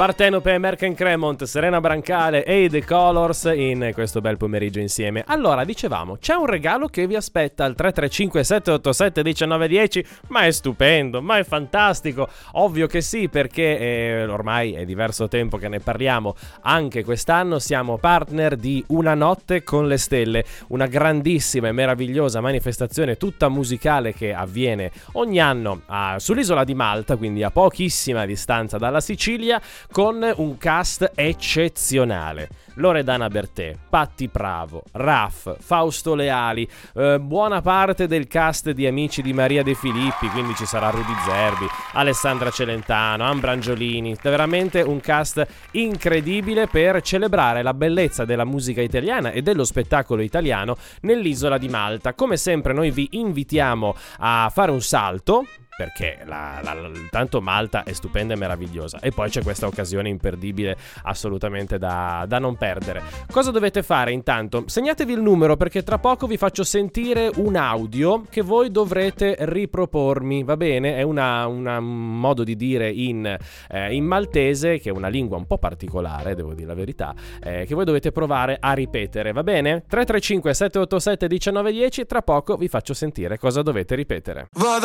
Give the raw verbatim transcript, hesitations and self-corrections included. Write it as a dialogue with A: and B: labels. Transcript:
A: Partenope, Merck Cremont, Serena Brancale e i The Colors in questo bel pomeriggio insieme. Allora, dicevamo, c'è un regalo che vi aspetta al tre tre cinque sette otto sette uno nove uno zero, ma è stupendo, ma è fantastico. Ovvio che sì, perché eh, ormai è diverso tempo che ne parliamo. Anche quest'anno siamo partner di Una notte con le stelle, una grandissima e meravigliosa manifestazione tutta musicale che avviene ogni anno a, sull'isola di Malta, quindi a pochissima distanza dalla Sicilia, con un cast eccezionale. Loredana Bertè, Patti Pravo, Raff, Fausto Leali, eh, buona parte del cast di Amici di Maria De Filippi, quindi ci sarà Rudy Zerbi, Alessandra Celentano, Ambra Angiolini, veramente un cast incredibile per celebrare la bellezza della musica italiana e dello spettacolo italiano nell'isola di Malta. Come sempre noi vi invitiamo a fare un salto, perché la, la, la, tanto Malta è stupenda e meravigliosa, e poi c'è questa occasione imperdibile assolutamente da, da non perdere. Cosa dovete fare intanto? Segnatevi il numero, perché tra poco vi faccio sentire un audio che voi dovrete ripropormi, va bene? È una, una, un modo di dire in, eh, in maltese, che è una lingua un po' particolare, devo dire la verità, eh, che voi dovete provare a ripetere, va bene? tre tre cinque sette otto sette uno nove uno zero, tra poco vi faccio sentire cosa dovete ripetere.